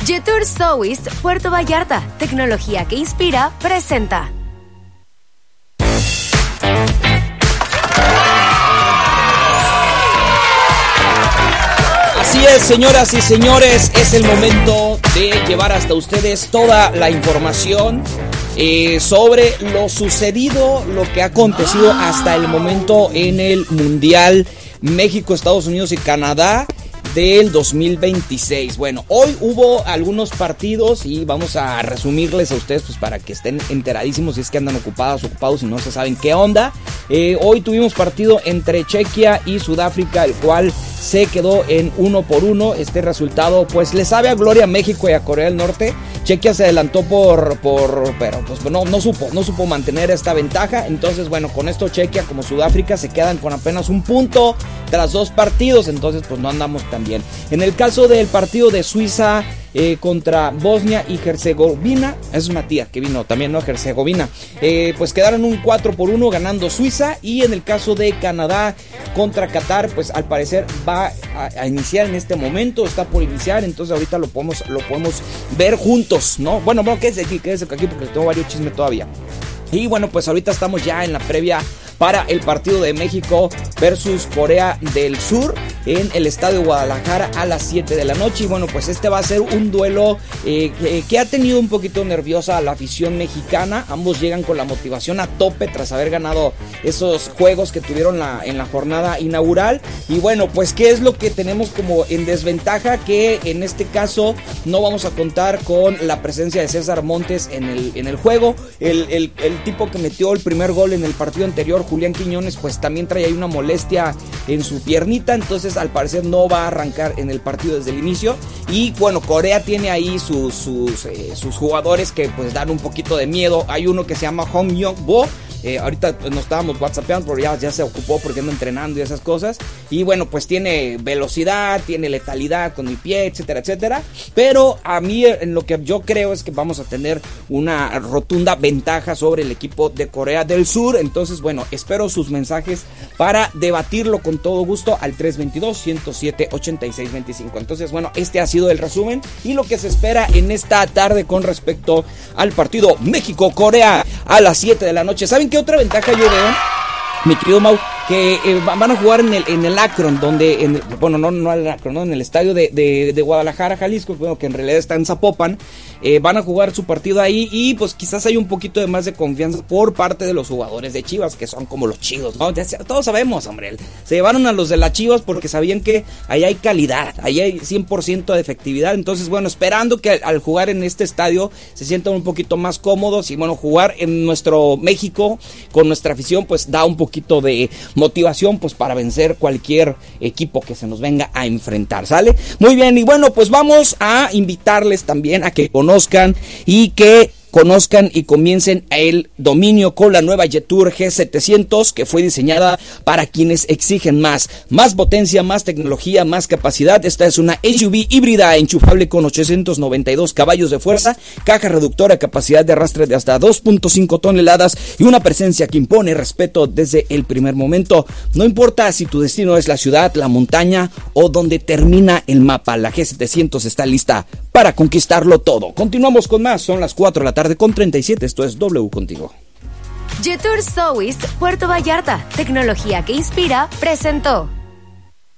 Jetour Southeast Puerto Vallarta, tecnología que inspira, presenta. Así es, señoras y señores, es el momento de llevar hasta ustedes toda la información sobre lo sucedido, lo que ha acontecido hasta el momento en el Mundial México, Estados Unidos y Canadá del 2026. Bueno, hoy hubo algunos partidos y vamos a resumirles a ustedes pues para que estén enteradísimos si es que andan ocupados y no se saben qué onda. Hoy tuvimos partido entre Chequia y Sudáfrica, el cual se quedó en 1-1. Este resultado pues le sabe a gloria a México y a Corea del Norte. Chequia se adelantó pero pues no supo mantener esta ventaja. Entonces bueno, con esto Chequia como Sudáfrica se quedan con apenas un punto tras 2 partidos. Entonces pues no andamos tan bien. En el caso del partido de Suiza contra Bosnia y Herzegovina, es una tía que vino también, ¿no? Herzegovina, pues quedaron un 4-1 ganando Suiza. Y en el caso de Canadá contra Qatar, pues al parecer va a iniciar en este momento, está por iniciar, entonces ahorita lo podemos ver juntos, ¿no? Bueno, quédese aquí porque tengo varios chismes todavía. Y bueno, pues ahorita estamos ya en la previa para el partido de México versus Corea del Sur en el Estadio Guadalajara a las 7 de la noche. Y bueno, pues este va a ser un duelo que ha tenido un poquito nerviosa a la afición mexicana. Ambos llegan con la motivación a tope tras haber ganado esos juegos que tuvieron en la jornada inaugural. Y bueno, pues ¿qué es lo que tenemos como en desventaja? Que en este caso no vamos a contar con la presencia de César Montes en el juego. El tipo que metió el primer gol en el partido anterior, Julián Quiñones, pues también trae ahí una molestia en su piernita, entonces al parecer no va a arrancar en el partido desde el inicio. Y bueno, Corea tiene ahí sus jugadores que pues dan un poquito de miedo. Hay uno que se llama Hong Yong-bo. Ahorita pues, nos estábamos whatsappeando, pero ya se ocupó porque anda entrenando y esas cosas. Y bueno, pues tiene velocidad, tiene letalidad con el pie, etcétera, etcétera. Pero a mí en lo que yo creo es que vamos a tener una rotunda ventaja sobre el equipo de Corea del Sur. Entonces, bueno, espero sus mensajes para debatirlo con todo gusto al 322-107-8625. Entonces, bueno, este ha sido el resumen y lo que se espera en esta tarde con respecto al partido México-Corea a las 7 de la noche. ¿Saben qué otra ventaja yo veo, mi querido Mau? Que van a jugar en el Akron, donde, no el Akron, ¿no? En el estadio de Guadalajara, Jalisco, bueno, que en realidad está en Zapopan. Van a jugar su partido ahí y pues quizás hay un poquito de más de confianza por parte de los jugadores de Chivas, que son como los chidos, ¿no? Todos sabemos, hombre, se llevaron a los de las Chivas porque sabían que ahí hay calidad, ahí hay 100% de efectividad. Entonces, bueno, esperando que al jugar en este estadio se sientan un poquito más cómodos y bueno, jugar en nuestro México con nuestra afición pues da un poquito de motivación pues para vencer cualquier equipo que se nos venga a enfrentar, ¿sale? Muy bien, y bueno, pues vamos a invitarles también a que conozcan y comiencen el dominio con la nueva Jetour G700, que fue diseñada para quienes exigen más potencia, más tecnología, más capacidad. Esta es una SUV híbrida enchufable con 892 caballos de fuerza, caja reductora, capacidad de arrastre de hasta 2.5 toneladas y una presencia que impone respeto desde el primer momento. No importa si tu destino es la ciudad, la montaña o donde termina el mapa, la G700 está lista para conquistarlo todo. Continuamos con más, son las 4 de la tarde con 37, esto es W Contigo. Jetour Southeast Puerto Vallarta, tecnología que inspira, presentó.